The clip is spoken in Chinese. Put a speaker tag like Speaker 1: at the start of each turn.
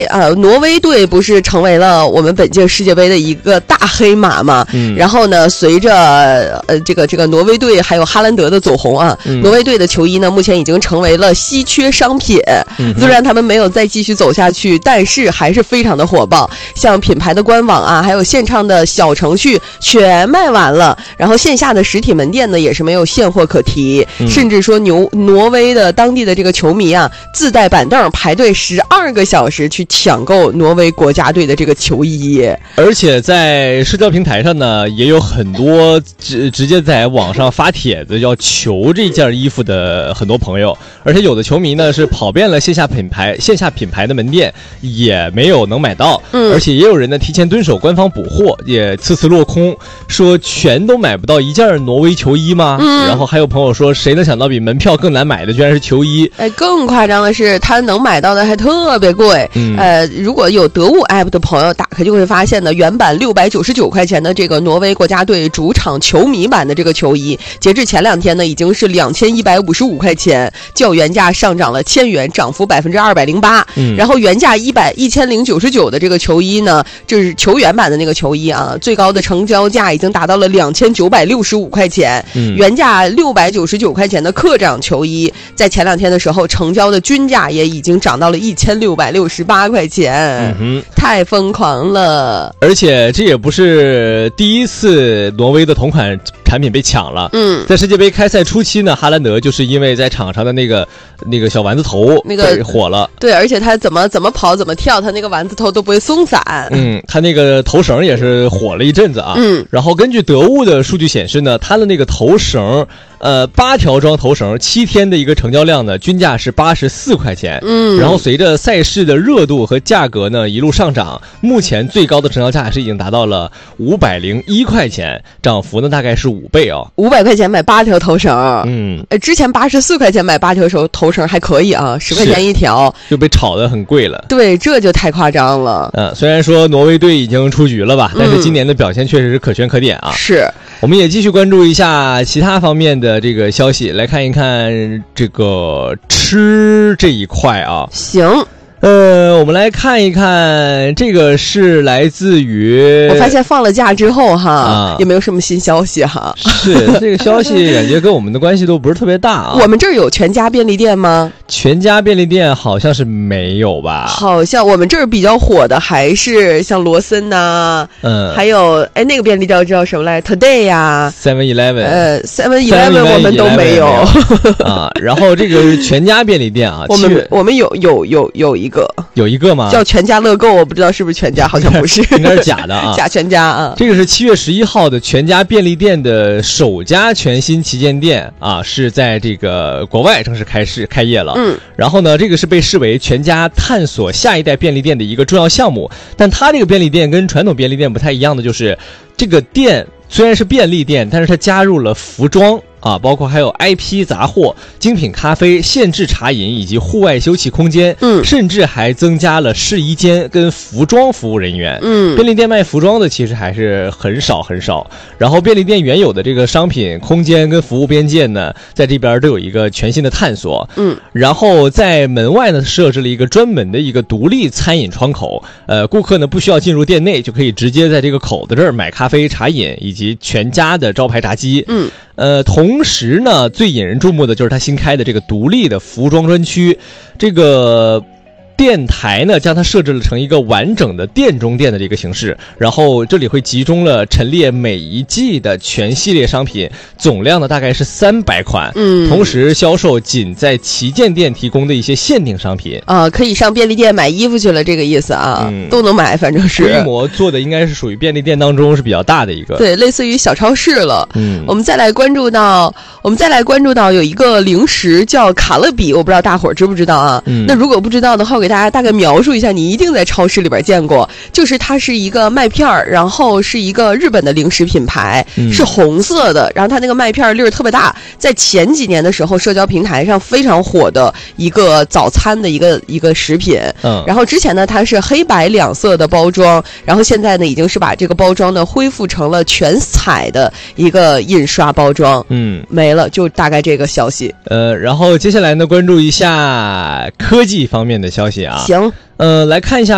Speaker 1: 挪威队不是成为了我们本届世界杯的一个大黑马嘛？然后呢，随着这个挪威队还有哈兰德的走红啊，挪威队的球衣呢，目前已经成为了稀缺商品。虽然他们没有再继续走下去，但是还是非常的火爆。像品牌的官网啊，还有线上的小程序全卖完了，然后线下的实体门店呢也是没有现货可提，甚至说挪威的当地的这个球迷啊，自带板凳排队12个小时去抢购挪威国家队的这个球衣。
Speaker 2: 而且在社交平台上呢，也有很多直接在网上发帖子要求这件衣服的很多朋友，而且有的球迷呢是跑遍了线下品牌的门店，也没有能买到。而且也有人呢提前蹲守官方补货，也次次落空，说全都买不到一件挪威球衣吗？然后还有朋友说，谁能想到比门票更难买的居然是球衣？
Speaker 1: 更夸张的是，他能买到的还特别贵。如果有得物 app 的朋友打开就会发现呢，原版699块钱的这个挪威国家队主场球迷版的这个球衣，截至前2天呢已经是2155块钱，较原价上涨了1000元，涨幅208%。然后原价1099的这个球衣呢，就是球员版的那个球衣啊，最高的成交价已经达到了2965块钱。原价699块钱的客场球衣，在前2天的时候成交的均价也已经涨到了1668块钱。太疯狂了。
Speaker 2: 而且这也不是第一次挪威的同款产品被抢了。在世界杯开赛初期呢，哈兰德就是因为在场上的那个小丸子头火了。对，
Speaker 1: 而且他怎么跑怎么跳，他那个丸子头都不会松散。
Speaker 2: 他那个头绳也是火了一阵子啊。然后根据得物的数据显示呢，他的那个头绳8条装头绳7天的一个成交量呢，均价是84块钱。然后随着赛事的热度和价格呢一路上涨，目前最高的成交价是已经达到了501块钱，涨幅呢大概是5倍哦。
Speaker 1: 500块钱买8条头绳。之前84块钱买8条头绳还可以啊，10块钱一条，
Speaker 2: 就被炒得很贵了。
Speaker 1: 对，这就太夸张了。
Speaker 2: 虽然说挪威队已经出局了吧，但是今年的表现确实是可圈可点啊。
Speaker 1: 是。
Speaker 2: 我们也继续关注一下其他方面的这个消息，来看一看这个吃这一块啊。
Speaker 1: 行。
Speaker 2: 我们来看一看，这个是来自于
Speaker 1: 我发现放了假之后哈，也没有什么新消息哈。
Speaker 2: 是这个消息感觉跟我们的关系都不是特别大啊。
Speaker 1: 我们这儿有全家便利店吗？
Speaker 2: 全家便利店好像是没有吧？
Speaker 1: 好像我们这儿比较火的还是像罗森呐，还有那个便利店知道什么来 ？Today 呀
Speaker 2: ，7-Eleven，
Speaker 1: 7-Eleven 我们都没有
Speaker 2: 啊。然后这个全家便利店啊，
Speaker 1: 我们有一个
Speaker 2: 吗？
Speaker 1: 叫全家乐购，我不知道是不是全家，好像不是，
Speaker 2: 应该是假的啊，
Speaker 1: 假全家啊。
Speaker 2: 这个是7月11号的全家便利店的首家全新旗舰店啊，是在这个国外正式开业了。然后呢，这个是被视为全家探索下一代便利店的一个重要项目。但它这个便利店跟传统便利店不太一样的就是，这个店虽然是便利店，但是它加入了服装啊，包括还有 IP 杂货、精品咖啡、限制茶饮以及户外休憩空间，甚至还增加了试衣间跟服装服务人员。便利店卖服装的其实还是很少。然后便利店原有的这个商品空间跟服务边界呢，在这边都有一个全新的探索。然后在门外呢设置了一个专门的一个独立餐饮窗口，顾客呢不需要进入店内，就可以直接在这个口子这儿买咖啡、茶饮以及全家的招牌炸鸡。同时呢，最引人注目的就是它新开的这个独立的服装专区，这个店台呢将它设置了成一个完整的店中店的这个形式，然后这里会集中了陈列每一季的全系列商品，总量呢大概是300款。同时销售仅在旗舰店提供的一些限定商品
Speaker 1: 啊，可以上便利店买衣服去了，这个意思啊。都能买，反正是
Speaker 2: 规模做的应该是属于便利店当中是比较大的一个，
Speaker 1: 对，类似于小超市了。我们再来关注到有一个零食叫卡乐比，我不知道大伙儿知不知道啊。那如果不知道的话，我给大家大概描述一下，你一定在超市里边见过，就是它是一个麦片儿，然后是一个日本的零食品牌，是红色的，然后它那个麦片粒儿特别大，在前几年的时候社交平台上非常火的一个早餐的一个食品。然后之前呢它是黑白2色的包装，然后现在呢已经是把这个包装呢恢复成了全彩的一个印刷包装。没了，就大概这个消息。
Speaker 2: 然后接下来呢关注一下科技方面的消息啊。
Speaker 1: 行，
Speaker 2: 来看一下